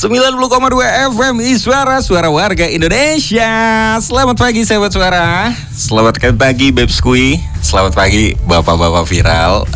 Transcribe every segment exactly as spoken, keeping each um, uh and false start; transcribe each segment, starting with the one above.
sembilan puluh koma dua F M Iswara, suara warga Indonesia. Selamat pagi sahabat suara. Selamat pagi Bebskui. Selamat pagi bapak-bapak viral.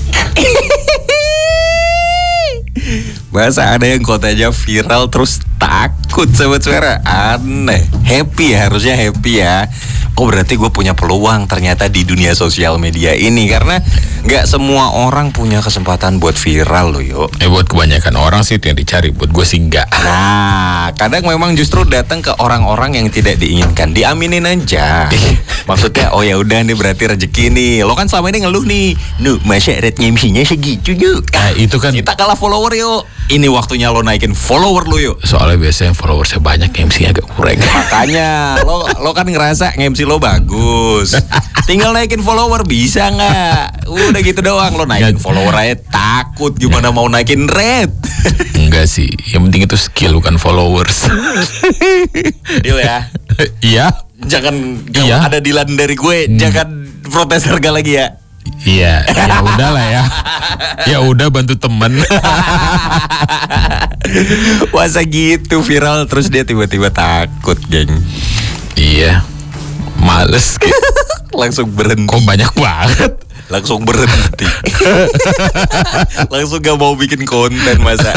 Masa ada yang kotanya viral terus takut sahabat suara? Aneh. Happy ya, harusnya happy ya. Oh berarti gue punya peluang ternyata di dunia sosial media ini. Karena gak semua orang punya kesempatan buat viral loh yuk. Eh buat kebanyakan orang sih itu yang dicari, buat gue sih enggak. Nah kadang memang justru datang ke orang-orang yang tidak diinginkan. Diaminin aja. Maksudnya oh ya udah nih berarti rezeki nih. Lo kan selama ini ngeluh nih, Nuh masa rate M C-nya segitu yuk. Nah itu kan kita kalah follower yuk. Ini waktunya lo naikin follower lo yuk. Soalnya biasanya followersnya banyak, M C-nya agak kurang. Makanya lo lo kan ngerasa M C lo bagus, tinggal naikin follower bisa nggak? Udah gitu doang, lo naikin follower aja takut gimana mau naikin rate. Enggak sih, yang penting itu skill bukan followers. Deal ya. Iya. Jangan iya. Ada Dilan dari gue, hmm. jangan protes harga lagi ya. Iya, ya udah lah ya. Ya udah bantu temen. Masa gitu viral terus dia tiba-tiba takut, geng. Iya. Males gitu. Langsung berhenti. Kok banyak banget? Langsung berhenti. Langsung gak mau bikin konten masa.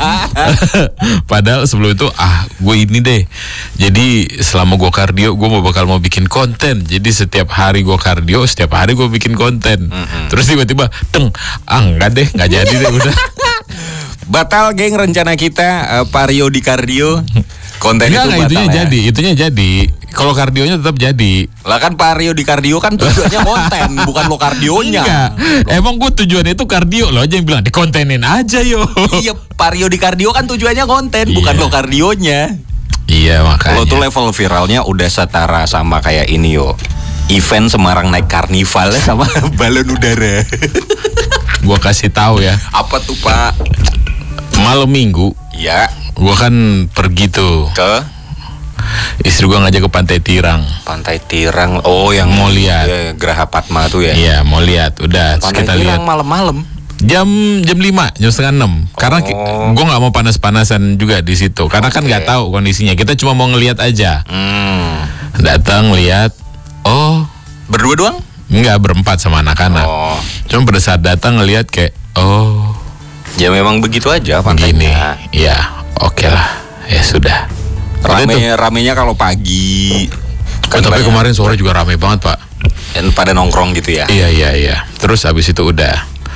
Padahal sebelum itu ah gue ini deh. Jadi selama gue kardio gue mau bakal mau bikin konten. Jadi setiap hari gue kardio, setiap hari gue bikin konten. Mm-hmm. Terus tiba-tiba teng, ah enggak deh, nggak jadi deh udah. Batal geng rencana kita uh, pario di kardio. Konten enggak, itu enggak, batal itunya ya? jadi, itunya jadi. Kalau kardionya tetap jadi. Lah kan pario di kardio kan tujuannya konten, bukan lo kardionya. Enggak. Emang gue tujuannya itu kardio, lo aja yang bilang dikontenin aja yo. Iya, pario di kardio kan tujuannya konten, iya. bukan lo kardionya. Iya makanya. Lo tuh level viralnya udah setara sama kayak ini yo. Event Semarang naik karnival sama balon udara. Gua kasih tahu ya. Apa tuh Pak? Malam minggu. Ya. Gua kan pergi tuh ke istri gua ngajak ke Pantai Tirang. Pantai Tirang. Oh yang mau lihat ya, Geraha Padma tuh ya. Iya mau lihat. Udah Pantai kita Tirang lihat malam-malam. Jam jam lima, jam setengah enam. Karena oh. gua nggak mau panas-panasan juga di situ. Karena okay. kan nggak tahu kondisinya. Kita cuma mau ngelihat aja. Hmm. Datang lihat. Oh berdua doang? Enggak, berempat sama anak-anak. Oh. Cuma pada saat datang ngelihat kayak oh ya memang begitu aja pantainya. Iya, oke okay lah. Ya sudah. Rame ramenya kalau pagi. Kan oh, tapi kemarin sore juga rame banget Pak. Dan pada nongkrong gitu ya. Iya iya iya. Terus habis itu udah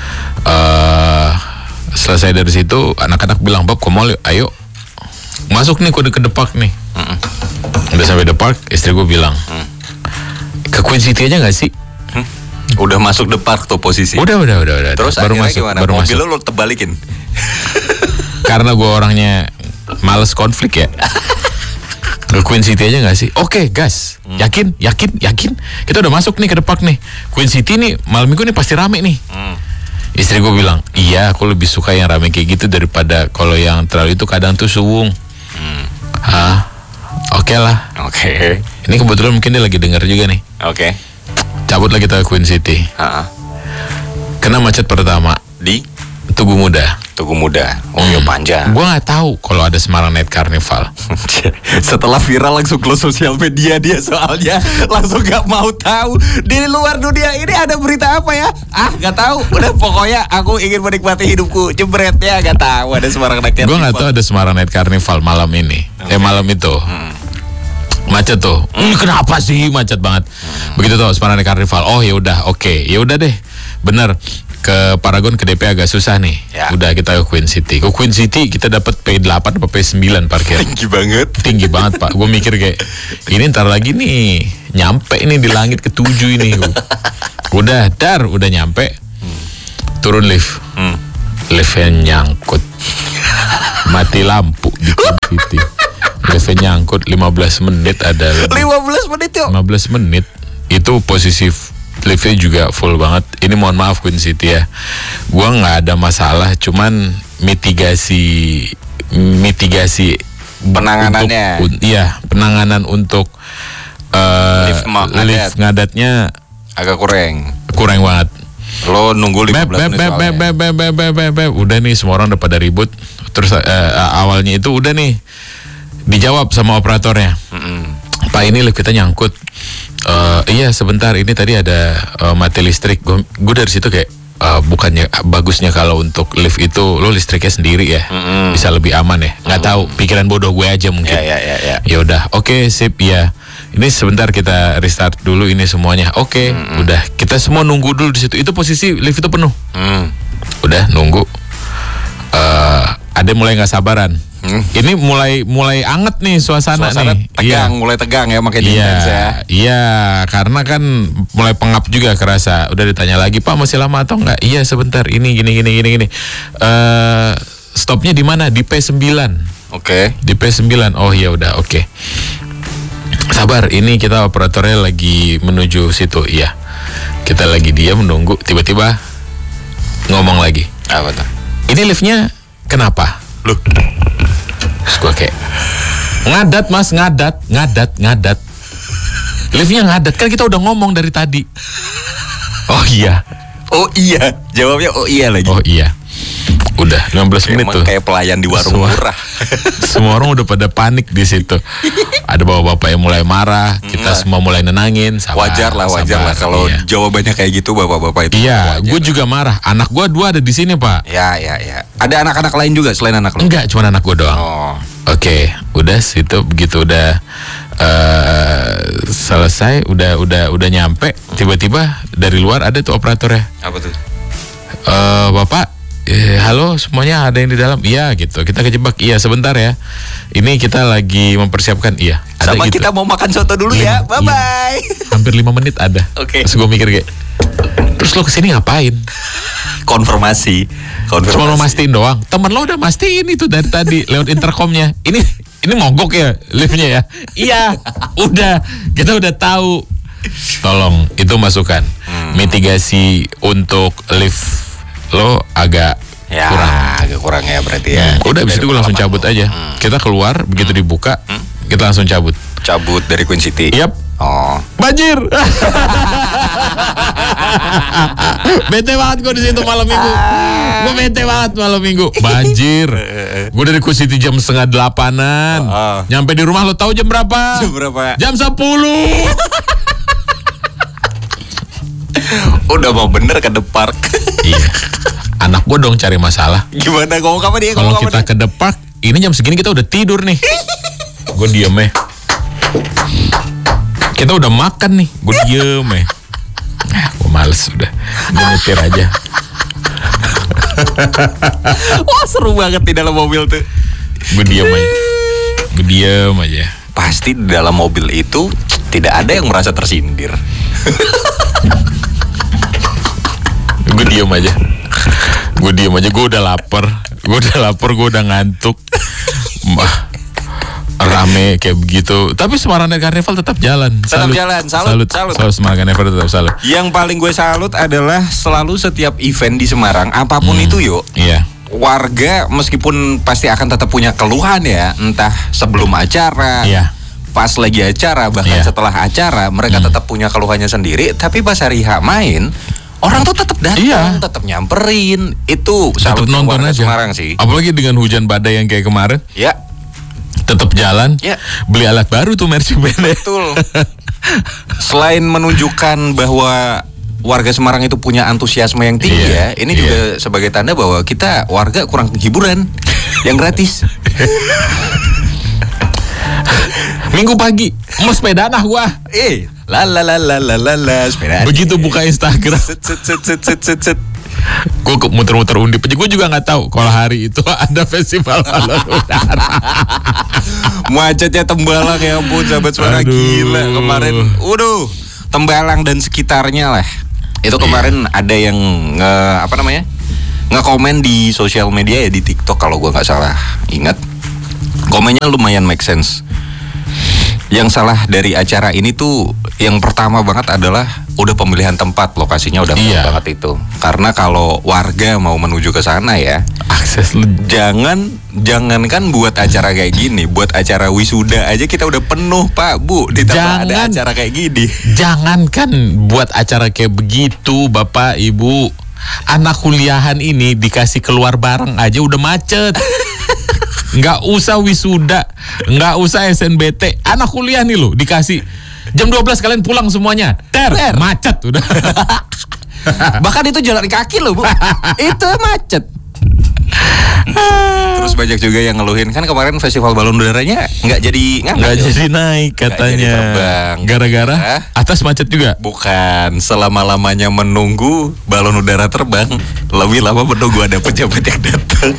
uh, selesai dari situ anak-anak bilang Bob, komol ayo masuk nih kode ke Depak nih. Mm-mm. Udah sampai Depak, istri gue bilang mm. ke Queen City aja nggak sih? Hmm? Udah masuk Depak tuh posisi. Udah udah udah udah. Terus baru masuk. Gimana? Baru Mobil masuk. lo terbalikin. Karena gue orangnya males konflik ya. Ke Queen City aja nggak sih? Oke, okay, gas. Hmm. Yakin, yakin, yakin. Kita udah masuk nih ke Depak nih. Queen City nih malam minggu nih pasti rame nih. Hmm. Istri gue bilang, iya aku lebih suka yang rame kayak gitu daripada kalau yang terlalu itu kadang tuh suwung. Hmm. Hah? Oke okay lah. Oke. Okay. Ini kebetulan mungkin dia lagi denger juga nih. Oke. Okay. Cabut lagi kita ke Queen City. Ha-ha. Kena macet pertama di Tugu Muda. Tugu Muda. Oh hmm. ya panjang. Gue nggak tahu kalau ada Semarang Night Carnival. Setelah viral langsung close sosial media dia soalnya langsung nggak mau tahu di luar dunia ini ada berita apa ya? Ah nggak tahu. Udah pokoknya aku ingin menikmati hidupku. Jebret ya nggak tahu ada Semarang Night Carnival. Gue nggak tahu ada Semarang Night Carnival malam ini. Okay. Eh malam itu. Hmm. Macet tuh. Hmm. Ini kenapa sih macet banget? Hmm. Begitu tuh Semarang Night Carnival. Oh ya udah, oke. Okay. Ya udah deh. Bener. Ke Paragon ke D P agak susah nih. Ya. Udah kita ke Queen City. Ke Queen City kita dapat P delapan atau P sembilan parkir. Tinggi banget. Tinggi banget, Pak. Gue mikir kayak ini ntar lagi nih nyampe ini di langit ketujuh ini. Udah, dar, udah nyampe. Turun lift. Hmm. Liftnya nyangkut. Mati lampu di Queen City. Liftnya nyangkut lima belas menit ada. lima belas menit yuk. lima belas menit itu posisi liftnya juga full banget. Ini mohon maaf Queen City ya. Gua nggak ada masalah, cuman mitigasi mitigasi penanganannya. Untuk, iya, penanganan untuk uh, lift, ngadat. lift ngadatnya agak kurang. Kurang banget. Lo nunggu lima belas menit soalnya. Beb, beb, beb, beb, beb, beb, beb. Udah nih semua orang udah pada ribut. terus uh, awalnya itu udah nih dijawab sama operatornya. Mm-mm. Pak, ini lift kita nyangkut. Uh, iya sebentar, ini tadi ada uh, mati listrik. Gue dari situ kayak uh, bukannya bagusnya kalau untuk lift itu lo listriknya sendiri ya, mm-mm. bisa lebih aman ya. Nggak tahu, pikiran bodoh gue aja mungkin. Ya ya ya. Ya, ya udah, oke okay, sip ya. Ini sebentar kita restart dulu ini semuanya. Oke, okay, mm-mm. udah kita semua nunggu dulu di situ. Itu posisi lift itu penuh. Mm. Udah nunggu. Uh, ada mulai nggak sabaran. Hmm. Ini mulai mulai anget nih suasana, suasana nih. Tegang, iya. mulai tegang ya makin intens ya. Iya, karena kan mulai pengap juga kerasa. Udah ditanya lagi, Pak masih lama atau enggak? Iya sebentar. Ini gini gini gini gini. Uh, stopnya di mana? Di P sembilan. Oke. Okay. Di P sembilan. Oh ya udah, oke. Okay. Sabar, ini kita operatornya lagi menuju situ. Iya. Kita lagi diam menunggu. Tiba-tiba ngomong lagi. Apa tuh? Ini liftnya kenapa? Loh. Terus gue kayak ngadat mas, ngadat, ngadat, ngadat. Liftnya ngadat, kan kita udah ngomong dari tadi. Oh iya. Oh iya, jawabnya oh iya lagi. Oh iya. Udah lima belas menit tuh. Kayak pelayan di warung semua, murah. Semua orang udah pada panik di situ. Ada bapak-bapak yang mulai marah, kita hmm. semua mulai nenangin. Sabar, wajar lah, wajar sabar, lah kalau iya. jawabannya kayak gitu bapak-bapak itu. Iya, gue juga marah. Anak gue dua ada di sini Pak. Ya, ya, ya. Ada anak-anak lain juga selain anak lo? Enggak, cuma anak gue doang. Oh. Oke, okay, udah situ begitu udah uh, selesai, udah udah udah nyampe. Tiba-tiba dari luar ada tuh operatornya. Apa tuh? Uh, Bapak. Eh, halo semuanya, ada yang di dalam? Iya gitu, kita kejebak. Iya sebentar ya, ini kita lagi mempersiapkan. Iya ada sama gitu. Kita mau makan soto dulu lima, ya, bye bye. Iya. Hampir lima menit ada. Oke. Okay. Terus gue mikir kayak, terus lo kesini ngapain? Konfirmasi. Konfirmasi. Cuma mau mastiin doang. Temen lo udah mastiin itu dari tadi lewat intercomnya. Ini ini mogok ya liftnya ya? Iya. Udah, kita udah tahu. Tolong itu masukan hmm. mitigasi untuk lift lo agak ya, kurang, agak kurang ya berarti ya. Hmm. Udah abis itu gue langsung cabut aja. Hmm. Kita keluar begitu dibuka, hmm. kita langsung cabut. Cabut dari Queen City. Yap. Oh. Banjir. Bete banget gue di situ malam minggu. Gue bete banget malam minggu. Banjir. Gue dari Queen City jam setengah delapanan. Oh, oh. Nyampe di rumah lo tahu jam berapa? Jam berapa? Jam sepuluh. Udah mau bener ke Depark. Iya. Anak gue dong cari masalah. Gimana ngomong apa dia? Kalau kita ke Depark, ini jam segini kita udah tidur nih. Gue diem ya. Kita udah makan nih, gue diem ya. Nah, gue males udah. Gue nyetir aja. Wah seru banget di dalam mobil tuh. Gue diem aja. Gue diem aja. Pasti di dalam mobil itu tidak ada yang merasa tersindir. Gue diem aja. Gue diem aja, gue udah lapar. Gue udah lapar, gue udah ngantuk. Rame kayak begitu. Tapi Semarang Night Carnival tetap jalan. Tetap salut, jalan, salut, salut, salut. salut Semarang Carnival tetap salut. Yang paling gue salut adalah selalu setiap event di Semarang, apapun hmm, itu yuk. Iya. Warga meskipun pasti akan tetap punya keluhan ya, entah sebelum acara, iya. pas lagi acara, bahkan iya. setelah acara, mereka hmm. tetap punya keluhannya sendiri. Tapi pas hari H main, orang tuh tetap datang, iya. tetap nyamperin. Itu tetap nonton aja. Semarang sih. Apalagi dengan hujan badai yang kayak kemarin. Ya. Tetap jalan. Ya. Beli alat baru tuh Mercy Band. Betul. Selain menunjukkan bahwa warga Semarang itu punya antusiasme yang tinggi iya. ya, ini iya. juga sebagai tanda bahwa kita warga kurang hiburan yang gratis. Minggu pagi mau sepeda nah gua. Eh, la la la la la la la sepeda. Begitu buka Instagram. Set set set set set set set. Gue muter-muter Undip aja. Gue juga nggak tahu kalau hari itu ada festival balon udara. Macetnya Tembalang ya ampun, sahabat suara gila kemarin. Waduh, Tembalang dan sekitarnya lah. Itu kemarin yeah. ada yang nge apa namanya nge-komen di sosial media ya, di TikTok kalau gue nggak salah ingat. Komennya lumayan make sense. Yang salah dari acara ini tuh yang pertama banget adalah udah pemilihan tempat, lokasinya udah iya. banget itu. Karena kalau warga mau menuju ke sana ya, akses jangan jangankan buat acara kayak gini, buat acara wisuda aja kita udah penuh Pak Bu, ditambah ada acara kayak gini. Jangankan buat acara kayak begitu Bapak Ibu, anak kuliahan ini dikasih keluar bareng aja udah macet. Nggak usah wisuda, nggak usah S N B T, anak kuliah nih lo dikasih jam dua belas kalian pulang semuanya, ter, ter. macet udah. Bahkan itu jalan kaki loh Bu. Itu macet. Terus banyak juga yang ngeluhin kan kemarin festival balon udaranya nggak jadi nggak jadi naik katanya. Gara-gara Hah? atas macet juga. Bukan, selama-lamanya menunggu balon udara terbang, lebih lama menunggu ada pejabat yang datang.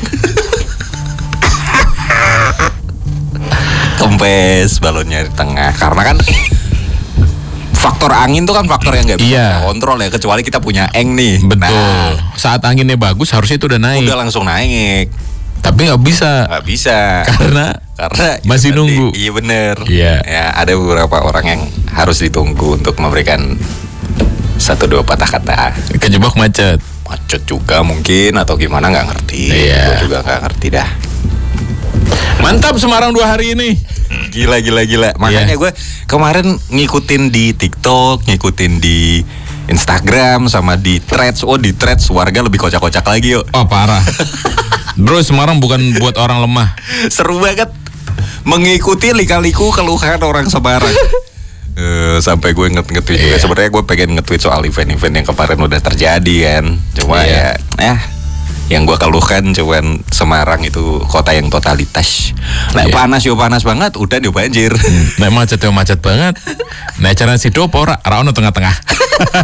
Kempes balonnya di tengah karena kan faktor angin tuh kan faktor yang nggak bisa Iya. kita kontrol ya, kecuali kita punya eng nih. Betul. Nah, Saat anginnya bagus harusnya itu udah naik. udah langsung naik. Tapi nggak bisa Nggak bisa karena karena masih itu nanti- nunggu. Iya bener. Iya. Ya ada beberapa orang yang harus ditunggu untuk memberikan satu dua patah kata. kejebak macet. Macet juga mungkin atau gimana nggak ngerti. Iya. Gue juga nggak ngerti dah. Mantap Semarang dua hari ini. Gila gila gila. Makanya Iya. gue kemarin ngikutin di TikTok, ngikutin di Instagram sama di Threads. Oh di Threads warga lebih kocak-kocak lagi yuk. Oh parah. Bro, Semarang bukan buat orang lemah. Seru banget mengikuti lika-liku keluhan orang Semarang. Eh, sampai gue nge-tweet juga. Iya. Sebenarnya gue pengen nge-tweet soal event-event yang kemarin udah terjadi kan. Cuma Iya. ya, ya yang gue keluhkan cuman Semarang itu kota yang totalitas. Nek Iya. panas yo panas banget, udah yo banjir. Nek macet yo macet banget. Nek jalan sido apa ora ora ono tengah-tengah.